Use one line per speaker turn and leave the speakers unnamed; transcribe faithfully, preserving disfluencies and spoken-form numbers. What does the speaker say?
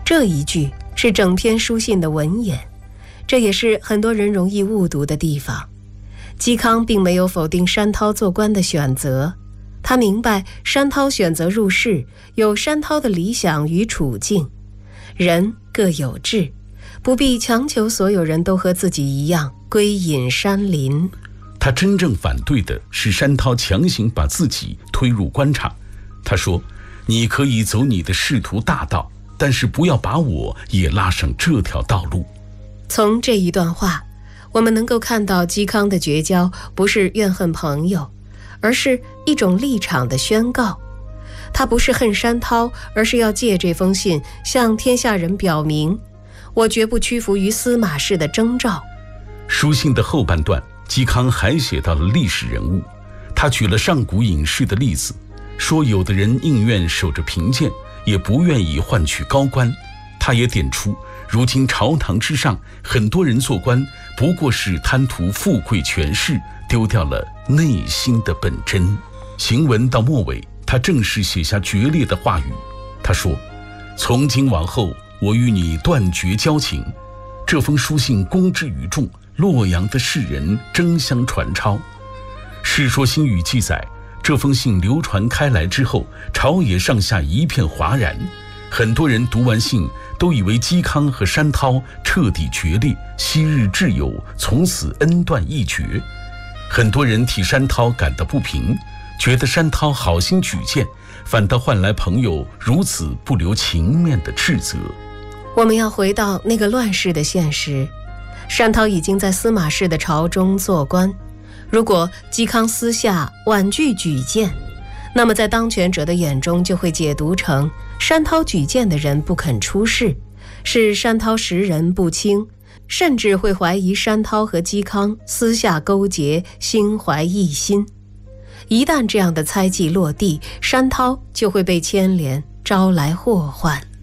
这一句是整篇书信的文眼，这也是很多人容易误读的地方。嵇康并没有否定山涛做官的选择，他明白山涛选择入仕有山涛的理想与处境，人各有志，不必强求所有人都和自己一样归隐山林。
他真正反对的是山涛强行把自己推入官场。他说，你可以走你的仕途大道，但是不要把我也拉上这条道路。
从这一段话，我们能够看到嵇康的绝交不是怨恨朋友，而是一种立场的宣告。他不是恨山涛，而是要借这封信向天下人表明，我绝不屈服于司马氏的征召。
书信的后半段，嵇康还写到了历史人物，他举了上古隐士的例子，说有的人宁愿守着贫贱，也不愿意换取高官。他也点出，如今朝堂之上，很多人做官不过是贪图富贵权势，丢掉了内心的本真。行文到末尾，他正式写下决裂的话语。他说，从今往后，我与你断绝交情。这封书信公之于众，洛阳的士人争相传抄。《世说新语》记载，这封信流传开来之后，朝野上下一片哗然，很多人读完信都以为嵇康和山涛彻底决裂，昔日挚友从此恩断义绝。很多人替山涛感到不平，觉得山涛好心举荐，反倒换来朋友如此不留情面的斥责。
我们要回到那个乱世的现实，山涛已经在司马氏的朝中做官，如果嵇康私下婉拒举荐，那么在当权者的眼中就会解读成山涛举荐的人不肯出仕，是山涛识人不清，甚至会怀疑山涛和嵇康私下勾结，心怀异心。一旦这样的猜忌落地，山涛就会被牵连，招来祸患。